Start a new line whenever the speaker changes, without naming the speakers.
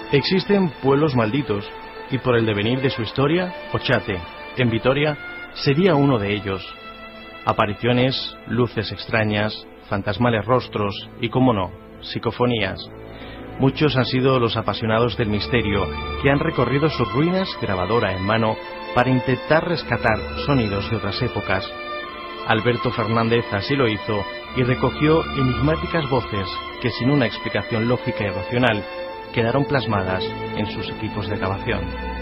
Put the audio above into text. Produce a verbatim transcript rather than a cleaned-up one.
Existen pueblos malditos, y por el devenir de su historia, Ochate, en Vitoria, sería uno de ellos. Apariciones, luces extrañas, fantasmales rostros y, como no, psicofonías. Muchos han sido los apasionados del misterio que han recorrido sus ruinas grabadora en mano para intentar rescatar sonidos de otras épocas. Alberto Fernández así lo hizo y recogió enigmáticas voces que, sin una explicación lógica y racional, quedaron plasmadas en sus equipos de grabación.